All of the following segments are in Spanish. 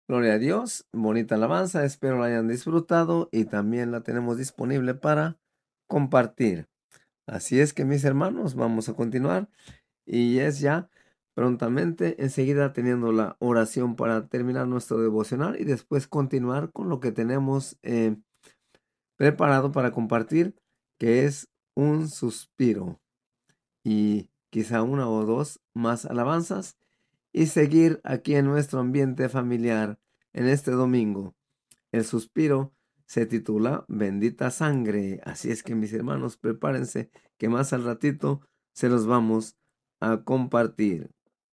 Gloria a Dios, bonita alabanza, espero la hayan disfrutado y también la tenemos disponible para compartir. Así es que mis hermanos, vamos a continuar y es ya prontamente enseguida teniendo la oración para terminar nuestro devocional y después continuar con lo que tenemos preparado para compartir, que es un suspiro y quizá una o dos más alabanzas y seguir aquí en nuestro ambiente familiar en este domingo. El suspiro se titula Bendita Sangre. Así es que mis hermanos, prepárense que más al ratito se los vamos a compartir.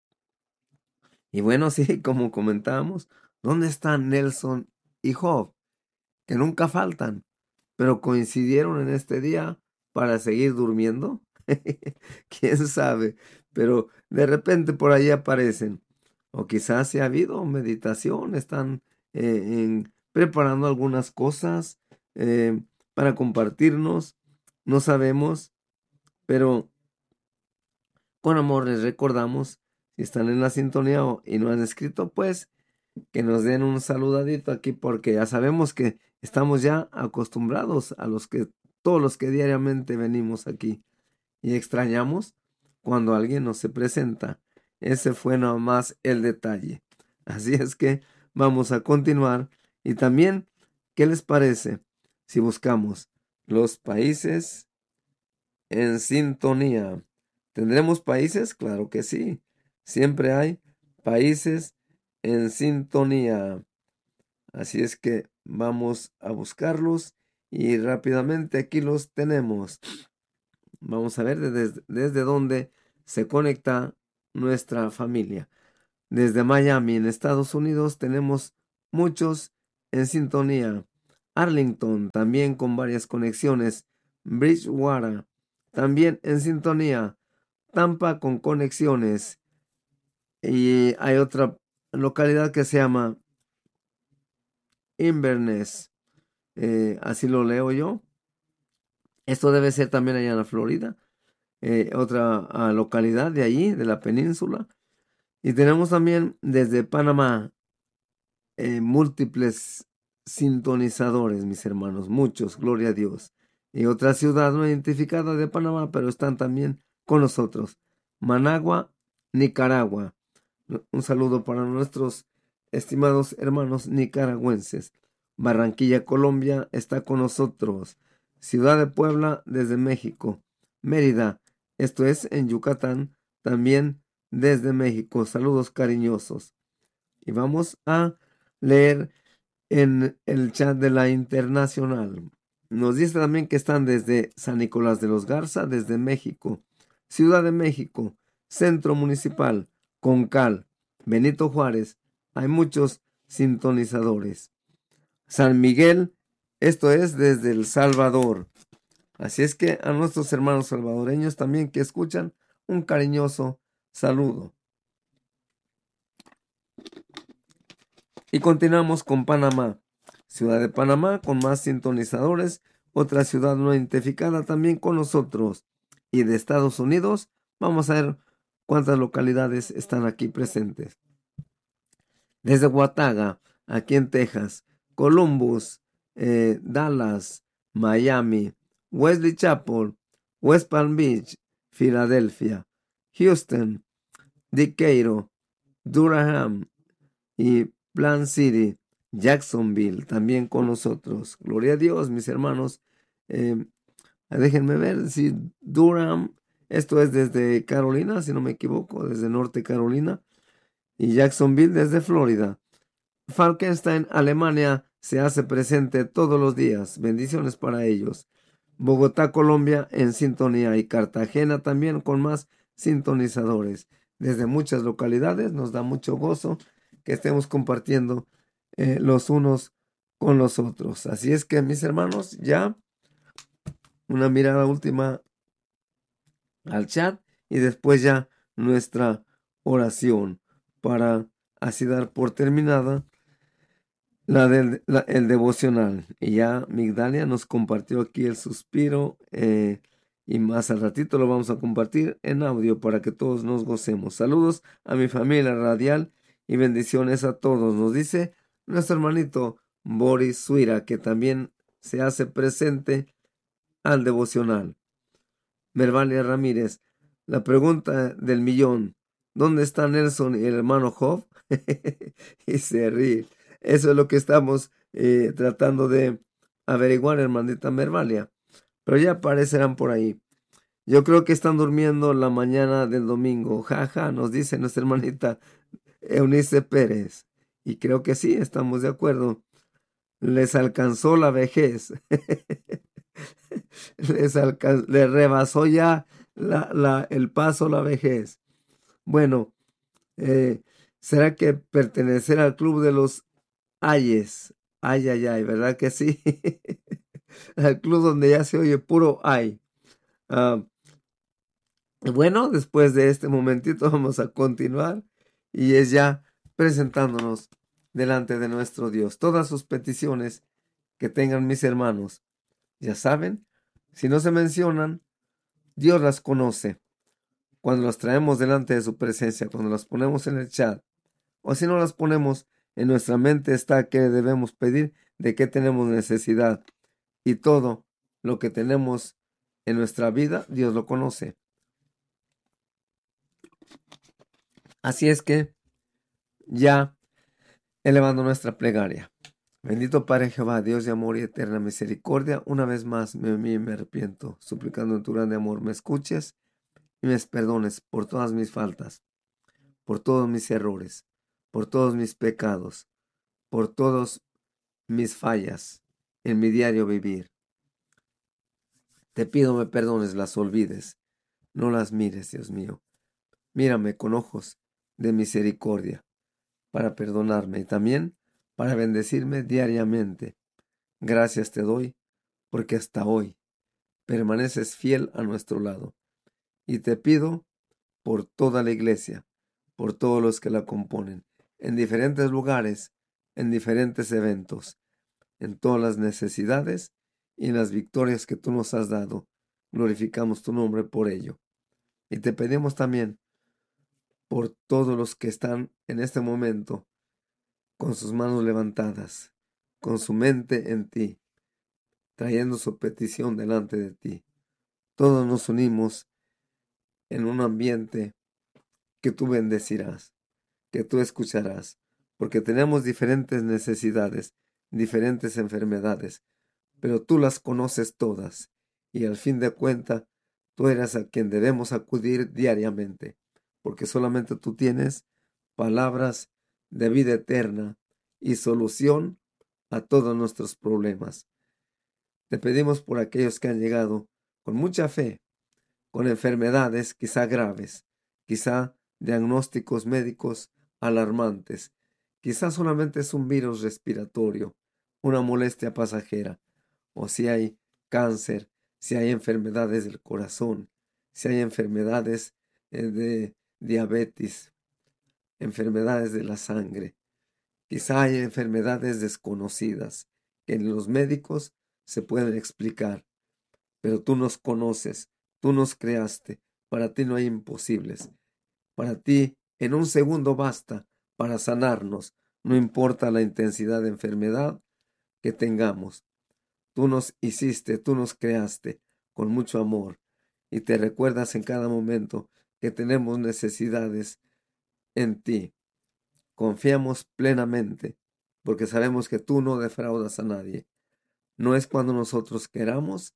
Y bueno, sí, como comentábamos, ¿dónde están Nelson y Job? Que nunca faltan, pero coincidieron en este día para seguir durmiendo. ¿Quién sabe? Pero de repente por ahí aparecen. O quizás si ha habido meditación, están preparando algunas cosas para compartirnos. No sabemos, pero con amor les recordamos, si están en la sintonía y no han escrito, pues que nos den un saludadito aquí porque ya sabemos que estamos ya acostumbrados a todos los que diariamente venimos aquí y extrañamos cuando alguien nos se presenta. Ese fue nada más el detalle. Así es que vamos a continuar y también, ¿qué les parece si buscamos los países en sintonía? ¿Tendremos países? Claro que sí. Siempre hay países en sintonía. Así es que vamos a buscarlos y rápidamente aquí los tenemos. Vamos a ver desde dónde se conecta nuestra familia. Desde Miami, en Estados Unidos, tenemos muchos en sintonía. Arlington, también con varias conexiones. Bridgewater, también en sintonía. Tampa con conexiones. Y hay otra localidad que se llama Inverness. Así lo leo yo. Esto debe ser también allá en la Florida. Otra localidad de allí, de la península. Y tenemos también desde Panamá múltiples sintonizadores, mis hermanos, muchos, gloria a Dios. Y otra ciudad no identificada de Panamá, pero están también con nosotros. Managua, Nicaragua. Un saludo para nuestros estimados hermanos nicaragüenses. Barranquilla, Colombia, está con nosotros. Ciudad de Puebla, desde México. Mérida, esto es en Yucatán, también desde México. Saludos cariñosos. Y vamos a leer en el chat de la internacional. Nos dice también que están desde San Nicolás de los Garza, desde México. Ciudad de México, Centro Municipal, Concal, Benito Juárez. Hay muchos sintonizadores. San Miguel, esto es desde El Salvador. Así es que a nuestros hermanos salvadoreños también que escuchan, un cariñoso saludo. Y continuamos con Panamá. Ciudad de Panamá con más sintonizadores. Otra ciudad no identificada también con nosotros. Y de Estados Unidos, vamos a ver cuántas localidades están aquí presentes. Desde Guataga, aquí en Texas, Columbus, Dallas, Miami, Wesley Chapel, West Palm Beach, Filadelfia, Houston, Decatur, Durham y Plant City, Jacksonville, también con nosotros. Gloria a Dios, mis hermanos. Déjenme ver si Durham, esto es desde Carolina, si no me equivoco, desde Norte Carolina, y Jacksonville desde Florida. Falkenstein, Alemania, se hace presente todos los días. Bendiciones para ellos. Bogotá, Colombia, en sintonía, y Cartagena también con más sintonizadores. Desde muchas localidades nos da mucho gozo que estemos compartiendo los unos con los otros. Así es que, mis hermanos, ya una mirada última al chat y después ya nuestra oración para así dar por terminada el devocional. Y ya Migdalia nos compartió aquí el suspiro y más al ratito lo vamos a compartir en audio para que todos nos gocemos. Saludos a mi familia radial y bendiciones a todos. Nos dice nuestro hermanito Boris Suira, que también se hace presente al devocional. Mervalia Ramírez, la pregunta del millón: ¿dónde está Nelson y el hermano Job? Y se ríe. Eso es lo que estamos tratando de averiguar, hermanita Mervalia. Pero ya aparecerán por ahí. Yo creo que están durmiendo la mañana del domingo. Jaja, nos dice nuestra hermanita Eunice Pérez. Y creo que sí, estamos de acuerdo. Les alcanzó la vejez. Les rebasó ya el paso la vejez. Bueno, eh, ¿será que pertenecer al club de los ayes? Ay, ay, ay, ¿verdad que sí? Al club donde ya se oye puro ay. Ah, bueno, después de este momentito vamos a continuar y es ya presentándonos delante de nuestro Dios. Todas sus peticiones que tengan mis hermanos, ya saben, si no se mencionan, Dios las conoce. Cuando las traemos delante de su presencia, cuando las ponemos en el chat, o si no las ponemos en nuestra mente, está que debemos pedir, de qué tenemos necesidad. Y todo lo que tenemos en nuestra vida, Dios lo conoce. Así es que ya elevando nuestra plegaria. Bendito Padre Jehová, Dios de amor y eterna misericordia, una vez más me arrepiento, suplicando en tu grande amor me escuches y me perdones por todas mis faltas, por todos mis errores, por todos mis pecados, por todos mis fallas en mi diario vivir. Te pido me perdones, las olvides, no las mires, Dios mío. Mírame con ojos de misericordia para perdonarme y también para bendecirme diariamente. Gracias te doy porque hasta hoy permaneces fiel a nuestro lado. Y te pido por toda la iglesia, por todos los que la componen, en diferentes lugares, en diferentes eventos, en todas las necesidades y en las victorias que tú nos has dado. Glorificamos tu nombre por ello. Y te pedimos también por todos los que están en este momento con sus manos levantadas, con su mente en ti, trayendo su petición delante de ti. Todos nos unimos en un ambiente que tú bendecirás, que tú escucharás, porque tenemos diferentes necesidades, diferentes enfermedades, pero tú las conoces todas y al fin de cuentas tú eres a quien debemos acudir diariamente, porque solamente tú tienes palabras de vida eterna y solución a todos nuestros problemas. Te pedimos por aquellos que han llegado con mucha fe, con enfermedades quizá graves, quizá diagnósticos médicos alarmantes, quizá solamente es un virus respiratorio, una molestia pasajera, o si hay cáncer, si hay enfermedades del corazón, si hay enfermedades de diabetes, enfermedades de la sangre, quizá hay enfermedades desconocidas que en los médicos se pueden explicar, pero tú nos conoces, tú nos creaste, para ti no hay imposibles. Para ti, en un segundo basta para sanarnos, no importa la intensidad de enfermedad que tengamos. Tú nos hiciste, tú nos creaste con mucho amor y te recuerdas en cada momento que tenemos necesidades en ti. Confiamos plenamente porque sabemos que tú no defraudas a nadie. No es cuando nosotros queramos,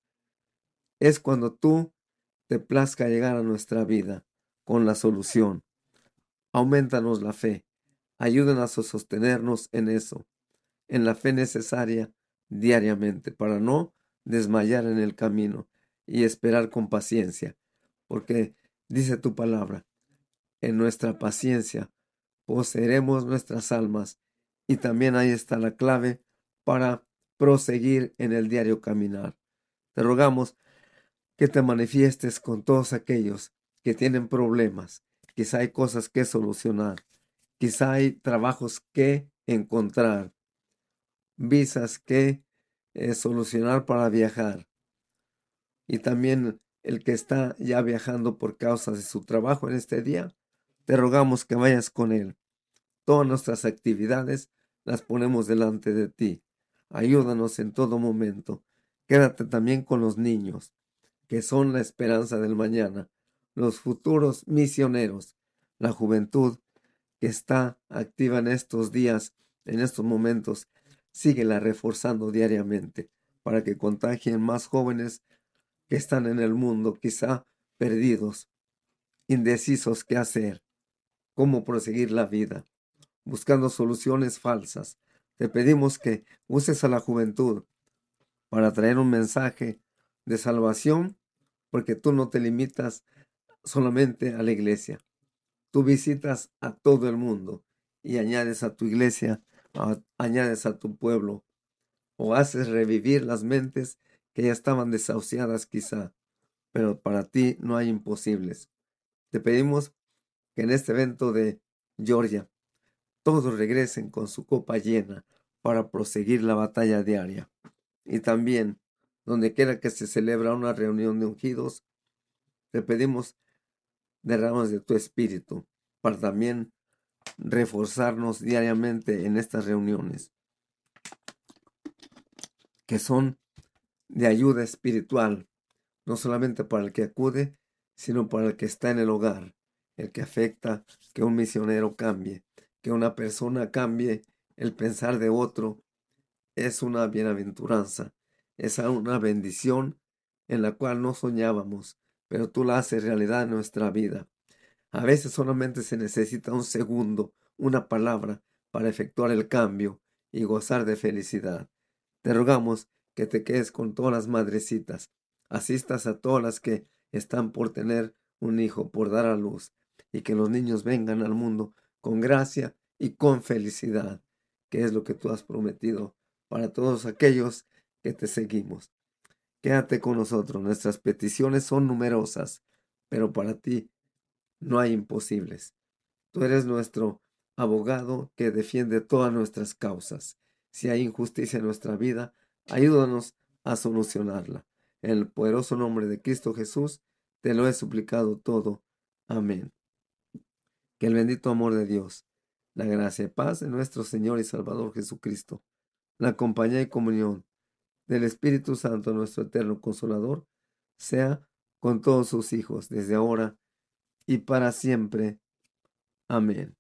es cuando tú te plazca llegar a nuestra vida con la solución. Aumentanos la fe. Ayúdanos a sostenernos en eso, en la fe necesaria diariamente, para no desmayar en el camino y esperar con paciencia, porque dice tu palabra, en nuestra paciencia poseeremos nuestras almas y también ahí está la clave para proseguir en el diario caminar. Te rogamos que te manifiestes con todos aquellos que tienen problemas. Quizá hay cosas que solucionar. Quizá hay trabajos que encontrar, visas que solucionar para viajar. Y también el que está ya viajando por causa de su trabajo en este día, te rogamos que vayas con él. Todas nuestras actividades las ponemos delante de ti. Ayúdanos en todo momento. Quédate también con los niños, que son la esperanza del mañana, los futuros misioneros, la juventud que está activa en estos días, en estos momentos. Síguela reforzando diariamente para que contagien más jóvenes que están en el mundo, quizá perdidos, indecisos qué hacer, cómo proseguir la vida, buscando soluciones falsas. Te pedimos que uses a la juventud para traer un mensaje de salvación, porque tú no te limitas solamente a la iglesia. Tú visitas a todo el mundo y añades a tu iglesia, añades a tu pueblo, o haces revivir las mentes que ya estaban desahuciadas quizá, pero para ti no hay imposibles. Te pedimos que en este evento de Georgia todos regresen con su copa llena para proseguir la batalla diaria. Y también, donde quiera que se celebra una reunión de ungidos, te pedimos derramas de tu espíritu para también reforzarnos diariamente en estas reuniones, que son de ayuda espiritual, no solamente para el que acude, sino para el que está en el hogar, el que afecta que un misionero cambie, que una persona cambie el pensar de otro. Es una bienaventuranza, es una bendición en la cual no soñábamos, pero tú la haces realidad en nuestra vida. A veces solamente se necesita un segundo, una palabra, para efectuar el cambio y gozar de felicidad. Te rogamos que te quedes con todas las madrecitas, asistas a todas las que están por tener un hijo, por dar a luz, y que los niños vengan al mundo con gracia y con felicidad, que es lo que tú has prometido para todos aquellos que te seguimos. Quédate con nosotros, nuestras peticiones son numerosas, pero para ti no hay imposibles. Tú eres nuestro abogado que defiende todas nuestras causas. Si hay injusticia en nuestra vida, ayúdanos a solucionarla. En el poderoso nombre de Cristo Jesús, te lo he suplicado todo. Amén. Que el bendito amor de Dios, la gracia y paz de nuestro Señor y Salvador Jesucristo, la compañía y comunión del Espíritu Santo, nuestro eterno Consolador, sea con todos sus hijos, desde ahora y para siempre. Amén.